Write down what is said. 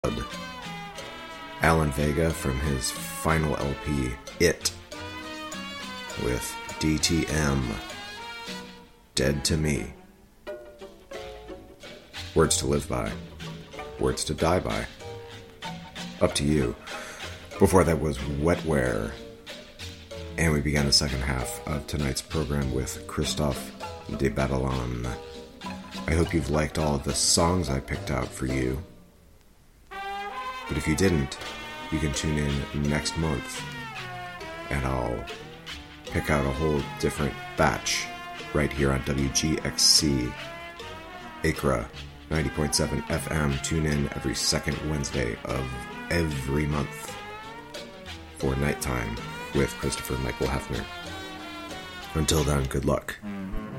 Alan Vega from his final LP, It, with DTM, Dead to Me. Words to live by, words to die by. Up to you. Before that was Wetware. And we began the second half of tonight's program with Christophe de Batalon. I hope you've liked all of the songs I picked out for you. But if you didn't, you can tune in next month and I'll pick out a whole different batch right here on WGXC Acra 90.7 FM. Tune in every second Wednesday of every month for Nighttime with Christopher Michael Hefner. Until then, good luck.